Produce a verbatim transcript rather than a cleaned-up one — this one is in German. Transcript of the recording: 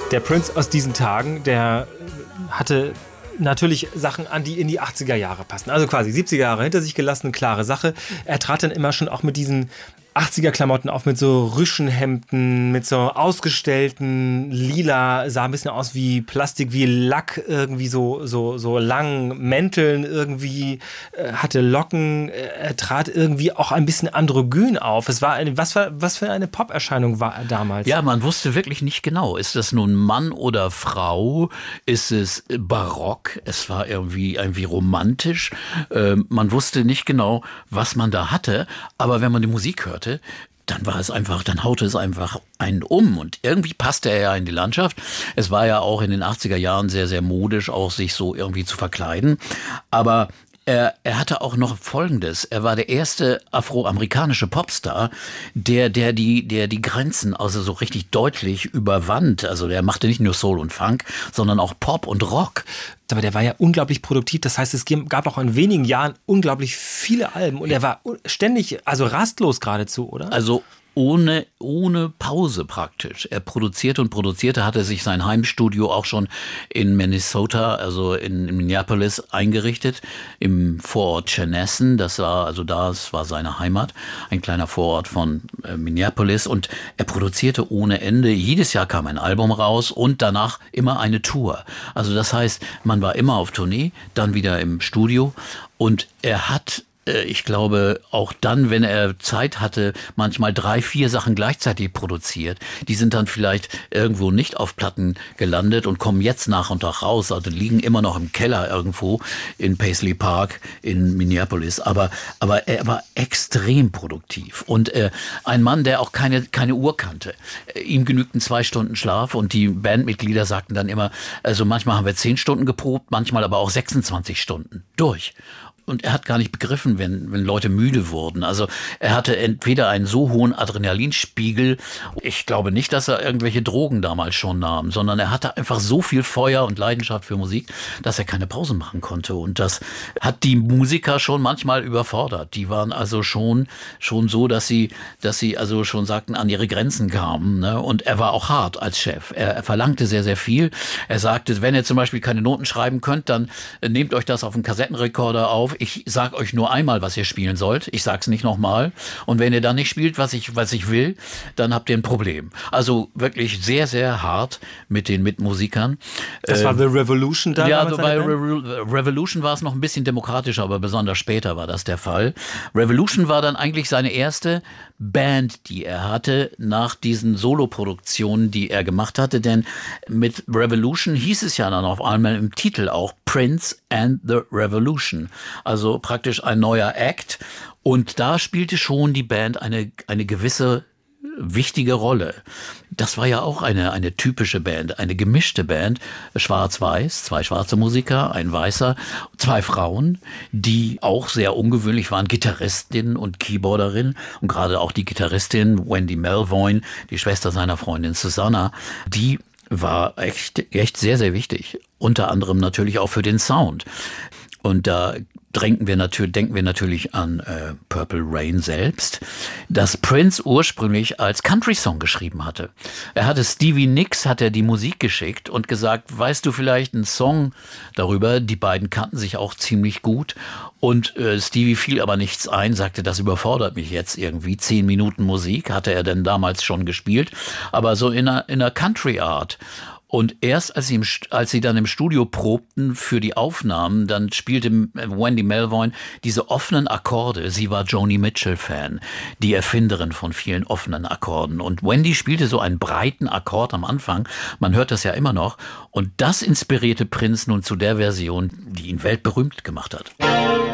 Der Prince aus diesen Tagen, der hatte natürlich Sachen an, die in die achtziger Jahre passen. Also quasi siebziger Jahre hinter sich gelassen, klare Sache. Er trat dann immer schon auch mit diesen achtziger-Klamotten auf, mit so Rüschenhemden, mit so ausgestellten Lila, sah ein bisschen aus wie Plastik, wie Lack, irgendwie so, so, so langen Mänteln irgendwie, äh, hatte Locken, äh, er trat irgendwie auch ein bisschen androgyn auf. Es war eine, was, für, was für eine Pop-Erscheinung war er damals? Ja, man wusste wirklich nicht genau, ist das nun Mann oder Frau, ist es barock, es war irgendwie, irgendwie romantisch, äh, man wusste nicht genau, was man da hatte, aber wenn man die Musik hörte, dann war es einfach, dann haute es einfach einen um und irgendwie passte er ja in die Landschaft. Es war ja auch in den achtziger Jahren sehr, sehr modisch, auch sich so irgendwie zu verkleiden, aber Er, er hatte auch noch Folgendes. Er war der erste afroamerikanische Popstar, der, der die, der die Grenzen also so richtig deutlich überwand. Also der machte nicht nur Soul und Funk, sondern auch Pop und Rock. Aber der war ja unglaublich produktiv. Das heißt, es gab auch in wenigen Jahren unglaublich viele Alben. Und er war ständig, also rastlos geradezu, oder? Also ohne, ohne Pause praktisch. Er produzierte und produzierte, hatte sich sein Heimstudio auch schon in Minnesota, also in, in Minneapolis eingerichtet, im Vorort Chanhassen. Das war, also das war seine Heimat, ein kleiner Vorort von äh, Minneapolis. Und er produzierte ohne Ende. Jedes Jahr kam ein Album raus und danach immer eine Tour. Also das heißt, man war immer auf Tournee, dann wieder im Studio und er hat, ich glaube, auch dann, wenn er Zeit hatte, manchmal drei, vier Sachen gleichzeitig produziert. Die sind dann vielleicht irgendwo nicht auf Platten gelandet und kommen jetzt nach und nach raus. Also liegen immer noch im Keller irgendwo in Paisley Park in Minneapolis. Aber, aber er war extrem produktiv. Und äh, ein Mann, der auch keine, keine Uhr kannte. Ihm genügten zwei Stunden Schlaf und die Bandmitglieder sagten dann immer, also manchmal haben wir zehn Stunden geprobt, manchmal aber auch sechsundzwanzig Stunden durch. Und er hat gar nicht begriffen, wenn, wenn Leute müde wurden. Also er hatte entweder einen so hohen Adrenalinspiegel, ich glaube nicht, dass er irgendwelche Drogen damals schon nahm, sondern er hatte einfach so viel Feuer und Leidenschaft für Musik, dass er keine Pausen machen konnte. Und das hat die Musiker schon manchmal überfordert. Die waren also schon, schon so, dass sie, dass sie also schon sagten, an ihre Grenzen kamen. Ne? Und er war auch hart als Chef. Er, er verlangte sehr, sehr viel. Er sagte, wenn ihr zum Beispiel keine Noten schreiben könnt, dann nehmt euch das auf einen Kassettenrekorder auf. Ich sag euch nur einmal, was ihr spielen sollt. Ich sag's nicht nochmal. Und wenn ihr dann nicht spielt, was ich, was ich will, dann habt ihr ein Problem. Also wirklich sehr, sehr hart mit den Mitmusikern. Das war The Revolution dann? Ja, also bei Re- Revolution war es noch ein bisschen demokratischer, aber besonders später war das der Fall. Revolution war dann eigentlich seine erste Band, die er hatte, nach diesen Soloproduktionen, die er gemacht hatte. Denn mit Revolution hieß es ja dann auf einmal im Titel auch Prince and the Revolution. Also praktisch ein neuer Act. Und da spielte schon die Band eine, eine gewisse wichtige Rolle. Das war ja auch eine, eine typische Band, eine gemischte Band. Schwarz-Weiß, zwei schwarze Musiker, ein Weißer, zwei Frauen, die auch sehr ungewöhnlich waren, Gitarristin und Keyboarderin. Und gerade auch die Gitarristin Wendy Melvoin, die Schwester seiner Freundin Susanna, die war echt, echt sehr, sehr wichtig. Unter anderem natürlich auch für den Sound. Und da denken wir natürlich, denken wir natürlich an äh, Purple Rain selbst, das Prince ursprünglich als Country-Song geschrieben hatte. Er hatte Stevie Nicks, hat er die Musik geschickt und gesagt, weißt du vielleicht einen Song darüber? Die beiden kannten sich auch ziemlich gut. Und äh, Stevie fiel aber nichts ein, sagte, das überfordert mich jetzt irgendwie. Zehn Minuten Musik hatte er denn damals schon gespielt, aber so in einer, in einer Country-Art. Und erst als sie, im, als sie dann im Studio probten für die Aufnahmen, dann spielte Wendy Melvoin diese offenen Akkorde. Sie war Joni Mitchell-Fan, die Erfinderin von vielen offenen Akkorden. Und Wendy spielte so einen breiten Akkord am Anfang. Man hört das ja immer noch. Und das inspirierte Prince nun zu der Version, die ihn weltberühmt gemacht hat.